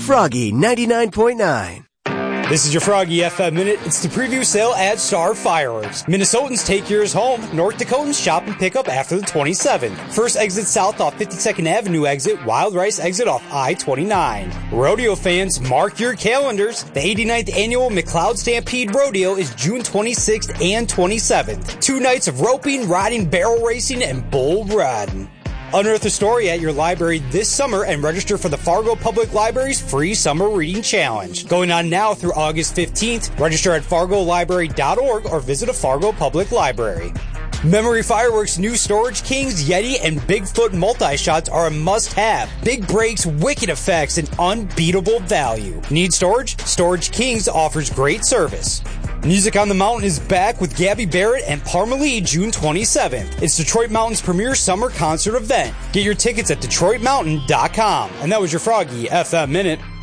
Froggy 99.9. This is your Froggy FM Minute. It's the preview sale at Star Fireworks. Minnesotans take yours home. North Dakotans shop and pick up after the 27th. First exit south off 52nd Avenue exit. Wild Rice exit off I-29. Rodeo fans, mark your calendars. The 89th annual McLeod Stampede Rodeo is June 26th and 27th. 2 nights of roping, riding, barrel racing, and bull riding. Unearth a story at your library this summer and register for the Fargo Public Library's free summer reading challenge. Going on now through August 15th. Register at fargolibrary.org or visit a Fargo Public Library. Memory Fireworks' new Storage Kings, Yeti, and Bigfoot multi-shots are a must-have. Big breaks, wicked effects, and unbeatable value. Need storage? Storage Kings offers great service. Music on the Mountain is back with Gabby Barrett and Parma Lee June 27th. It's Detroit Mountain's premier summer concert event. Get your tickets at DetroitMountain.com. And that was your Froggy FM Minute.